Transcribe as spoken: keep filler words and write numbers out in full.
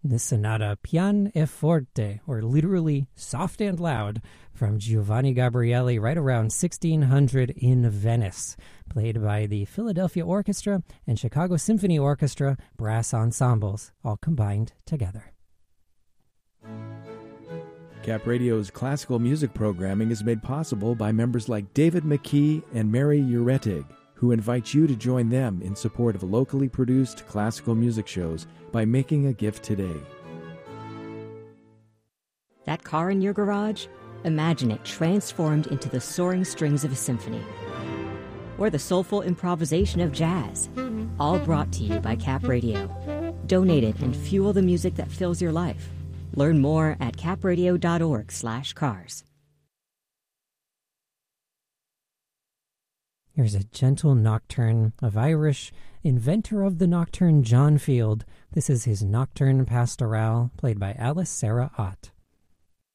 The sonata Pian e Forte, or literally soft and loud, from Giovanni Gabrieli right around sixteen hundred in Venice, played by the Philadelphia Orchestra and Chicago Symphony Orchestra brass ensembles, all combined together. Cap Radio's classical music programming is made possible by members like David McKee and Mary Uretig, who invite you to join them in support of locally produced classical music shows by making a gift today. That car in your garage? Imagine it transformed into the soaring strings of a symphony. Or the soulful improvisation of jazz. All brought to you by Cap Radio. Donate it and fuel the music that fills your life. Learn more at capradio.org slash cars. Here's a gentle nocturne of Irish inventor of the nocturne John Field. This is his Nocturne Pastoral, played by Alice Sarah Ott.